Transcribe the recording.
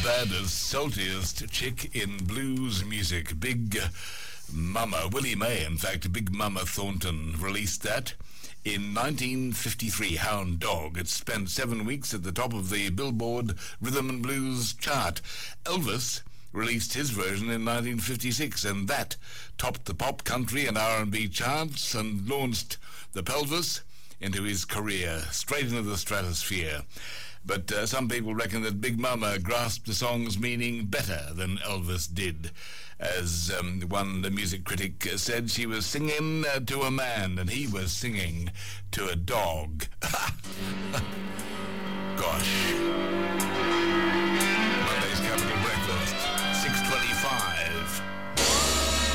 baddest, saltiest chick in blues music. Big Mama, Willie May, in fact, Big Mama Thornton released that in 1953, Hound Dog. It spent 7 weeks at the top of the Billboard Rhythm and Blues chart. Elvis released his version in 1956, and that topped the pop, country, and R&B charts and launched the pelvis into his career, straight into the stratosphere. But some people reckon that Big Mama grasped the song's meaning better than Elvis did. As one music critic said, she was singing to a man, and he was singing to a dog. Gosh.